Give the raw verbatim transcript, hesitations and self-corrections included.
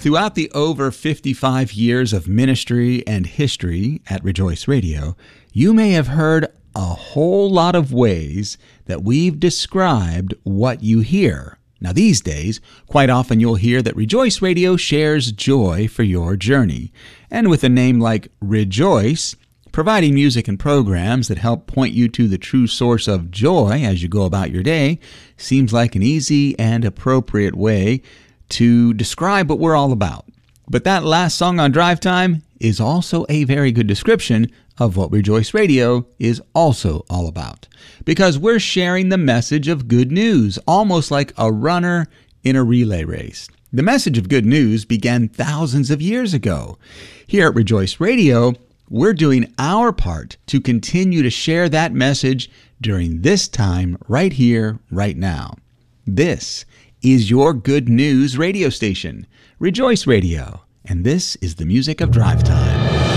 Throughout the over fifty-five years of ministry and history at Rejoice Radio, you may have heard a whole lot of ways that we've described what you hear. Now, these days, quite often you'll hear that Rejoice Radio shares joy for your journey. And with a name like Rejoice, providing music and programs that help point you to the true source of joy as you go about your day seems like an easy and appropriate way to describe what we're all about. But that last song on Drive Time is also a very good description of what Rejoice Radio is also all about. Because we're sharing the message of good news, almost like a runner in a relay race. The message of good news began thousands of years ago. Here at Rejoice Radio, we're doing our part to continue to share that message during this time right here, right now. This is your good news radio station, Rejoice Radio, and this is the music of Drive Time.